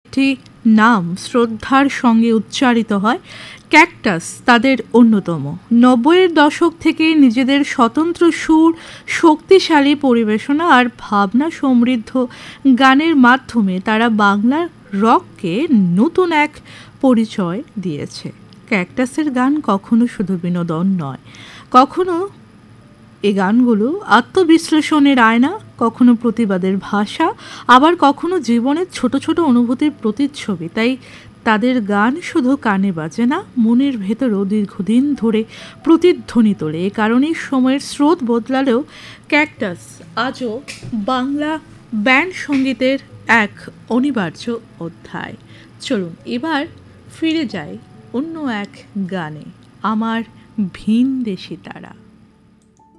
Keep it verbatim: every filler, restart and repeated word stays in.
একটি নাম শ্রদ্ধার সঙ্গে উচ্চারিত হয়, ক্যাকটাস তাদের অন্যতম। নব্বইয়ের দশক থেকে নিজেদের স্বতন্ত্র সুর, শক্তিশালী পরিবেশনা আর ভাবনা সমৃদ্ধ গানের মাধ্যমে তারা বাংলার রককে নতুন এক পরিচয় দিয়েছে। ক্যাকটাসের গান কখনো শুধু বিনোদন নয়, কখনো এই গানগুলো আত্মবিশ্লেষণের আয়না, কখনো প্রতিবাদের ভাষা, আবার কখনো জীবনের ছোট ছোট অনুভূতির প্রতিচ্ছবি। তাই তাদের গান শুধু কানে বাজে না, মনের ভেতরও দীর্ঘদিন ধরে প্রতিধ্বনি তোলে। এ কারণেই সময়ের স্রোত বদলালেও ক্যাকটাস আজও বাংলা ব্যান্ড সঙ্গীতের এক অনিবার্য অধ্যায়। চলুন এবার ফিরে যাই অন্য এক গানে, আমার ভিনদেশী তারা।